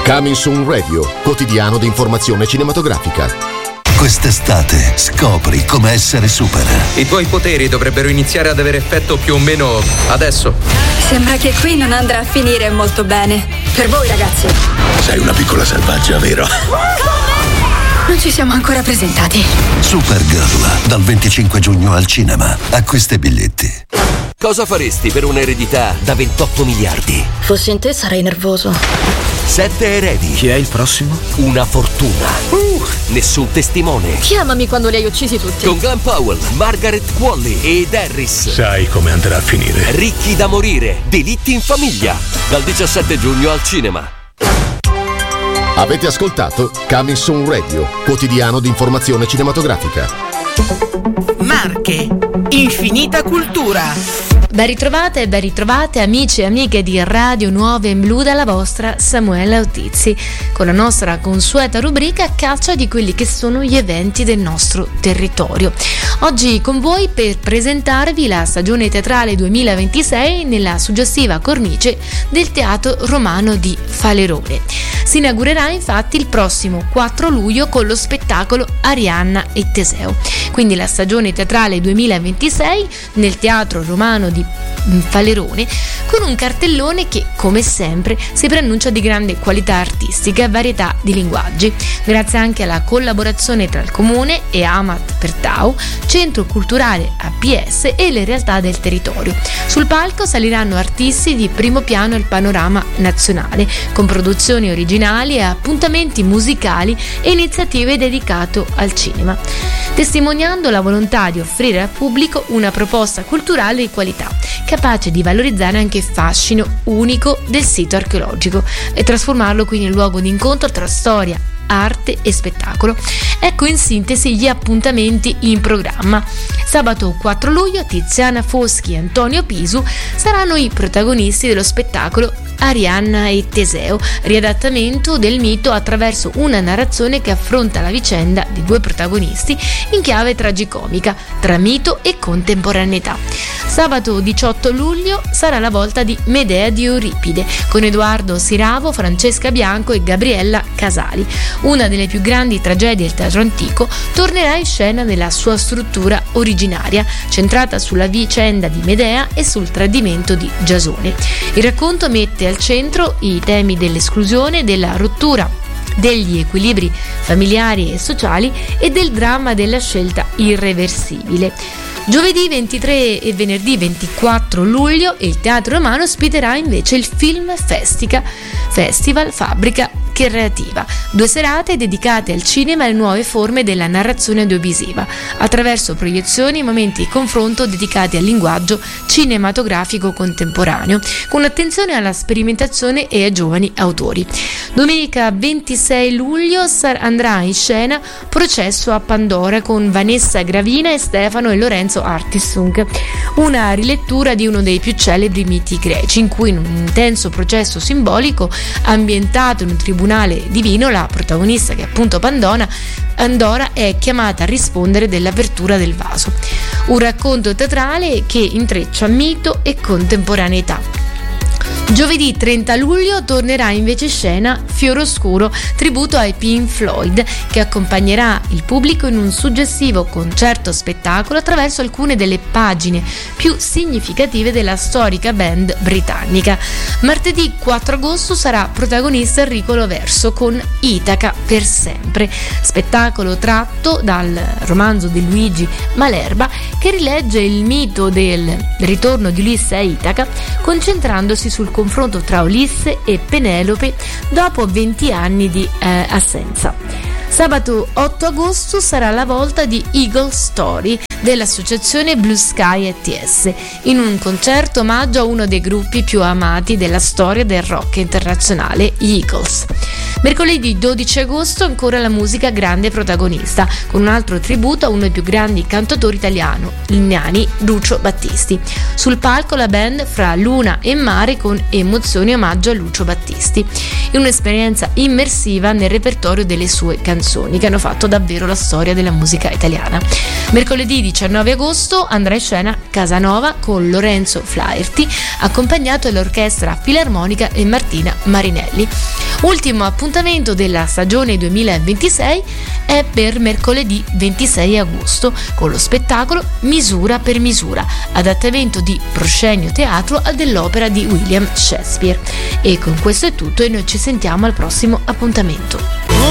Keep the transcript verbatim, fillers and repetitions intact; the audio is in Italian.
Coming Soon Radio, quotidiano di informazione cinematografica. Quest'estate scopri come essere super. I tuoi poteri dovrebbero iniziare ad avere effetto più o meno adesso. Sembra che qui non andrà a finire molto bene. Per voi, ragazzi. Sei una piccola selvaggia, vero? Non ci siamo ancora presentati. Supergirl, dal venticinque giugno al cinema. Acquista i biglietti. Cosa faresti per un'eredità da ventotto miliardi? Fossi in te sarei nervoso. Sette eredi. Chi è il prossimo? Una fortuna. Uh, nessun testimone. Chiamami quando li hai uccisi tutti. Con Glenn Powell, Margaret Qualley ed Harris. Sai come andrà a finire. Ricchi da morire. Delitti in famiglia. Dal diciassette giugno al cinema. Avete ascoltato Coming Soon Radio, quotidiano di informazione cinematografica. Marche, infinita cultura. Ben ritrovate e ben ritrovate amici e amiche di Radio Nuovo in Blu dalla vostra Samuela Ottizzi con la nostra consueta rubrica a caccia di quelli che sono gli eventi del nostro territorio. Oggi con voi per presentarvi la stagione teatrale duemilaventisei nella suggestiva cornice del Teatro Romano di Falerone. Si inaugurerà infatti il prossimo quattro luglio con lo spettacolo Arianna e Teseo. Quindi la stagione teatrale duemilaventisei nel Teatro Romano di Falerone con un cartellone che, come sempre, si preannuncia di grande qualità artistica e varietà di linguaggi, grazie anche alla collaborazione tra il Comune e Amat Pertau, Centro Culturale A P S e le realtà del territorio. Sul palco saliranno artisti di primo piano al panorama nazionale, con produzioni originali e appuntamenti musicali e iniziative dedicate al cinema, testimoniando la volontà di offrire al pubblico una proposta culturale di qualità, capace di valorizzare anche il fascino unico del sito archeologico e trasformarlo quindi in luogo di incontro tra storia, arte e spettacolo. Ecco in sintesi gli appuntamenti in programma. Sabato quattro luglio Tiziana Foschi e Antonio Pisu saranno i protagonisti dello spettacolo Arianna e Teseo, riadattamento del mito attraverso una narrazione che affronta la vicenda di due protagonisti in chiave tragicomica tra mito e contemporaneità. Sabato diciotto luglio sarà la volta di Medea di Euripide con Edoardo Siravo, Francesca Bianco e Gabriella Casali. Una delle più grandi tragedie del teatro antico tornerà in scena nella sua struttura originaria, centrata sulla vicenda di Medea e sul tradimento di Giasone. Il racconto mette al centro i temi dell'esclusione, della rottura degli equilibri familiari e sociali e del dramma della scelta irreversibile. Giovedì ventitré e venerdì ventiquattro luglio il Teatro Romano ospiterà invece il Film Festica Festival Fabbrica Creativa, due serate dedicate al cinema e alle nuove forme della narrazione audiovisiva, attraverso proiezioni e momenti di confronto dedicati al linguaggio cinematografico contemporaneo, con attenzione alla sperimentazione e ai giovani autori. Domenica ventisei luglio andrà in scena Processo a Pandora con Vanessa Gravina e Stefano e Lorenzo Artisung, una rilettura di uno dei più celebri miti greci, in cui in un intenso processo simbolico ambientato in un tribunale divino la protagonista, che è appunto Pandora, Pandora è chiamata a rispondere dell'apertura del vaso. Un racconto teatrale che intreccia mito e contemporaneità. Giovedì trenta luglio tornerà invece in scena Fiore Oscuro, tributo ai Pink Floyd, che accompagnerà il pubblico in un suggestivo concerto spettacolo attraverso alcune delle pagine più significative della storica band britannica. Martedì quattro agosto sarà protagonista Enrico Loverso con Itaca per sempre, spettacolo tratto dal romanzo di Luigi Malerba che rilegge il mito del ritorno di Ulisse a Itaca, concentrandosi sul confronto tra Ulisse e Penelope dopo venti anni di eh, assenza. Sabato otto agosto sarà la volta di Eagle Story dell'associazione Blue Sky E T S, in un concerto omaggio a uno dei gruppi più amati della storia del rock internazionale, gli Eagles. Mercoledì dodici agosto ancora la musica grande protagonista, con un altro tributo a uno dei più grandi cantautori italiani, Lucio Battisti. Sul palco la band Fra Luna e Mare con Emozioni omaggio a Lucio Battisti, in un'esperienza immersiva nel repertorio delle sue canzoni che hanno fatto davvero la storia della musica italiana. Mercoledì diciannove agosto andrà in scena Casanova con Lorenzo Flaherty, accompagnato dall'orchestra filarmonica e Martina Marinelli. Ultimo appuntamento della stagione duemilaventisei è per mercoledì ventisei agosto con lo spettacolo Misura per misura, adattamento di Proscenio Teatro dell'opera di William Shakespeare. E con questo è tutto e noi ci sentiamo al prossimo appuntamento.